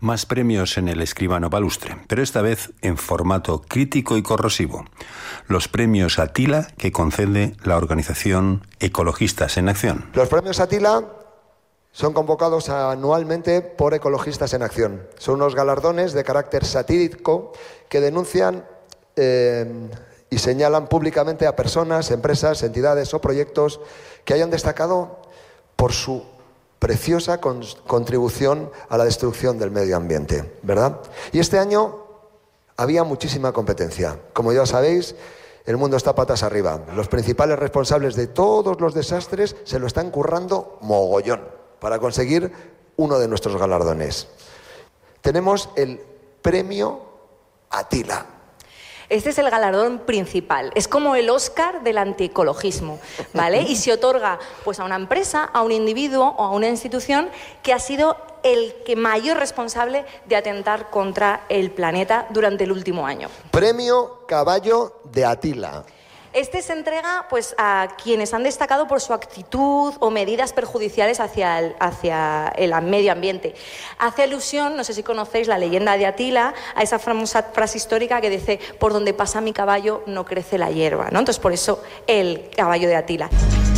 Más premios en el Escribano Palustre, pero esta vez en formato crítico y corrosivo. Los premios Atila que concede la organización Ecologistas en Acción. Los premios Atila son convocados anualmente por Ecologistas en Acción. Son unos galardones de carácter satírico que denuncian y señalan públicamente a personas, empresas, entidades o proyectos que hayan destacado por su preciosa contribución a la destrucción del medio ambiente, ¿verdad? Y este año había muchísima competencia. Como ya sabéis, el mundo está patas arriba. Los principales responsables de todos los desastres se lo están currando mogollón para conseguir uno de nuestros galardones. Tenemos el premio Atila. Este es el galardón principal, es como el Oscar del antiecologismo, ¿vale? Y se otorga pues, a una empresa, a un individuo o a una institución que ha sido el que mayor responsable de atentar contra el planeta durante el último año. Premio Caballo de Atila. Este se entrega pues, a quienes han destacado por su actitud o medidas perjudiciales hacia el medio ambiente. Hace alusión, no sé si conocéis la leyenda de Atila, a esa famosa frase histórica que dice: por donde pasa mi caballo no crece la hierba, ¿no? Entonces, por eso el caballo de Atila.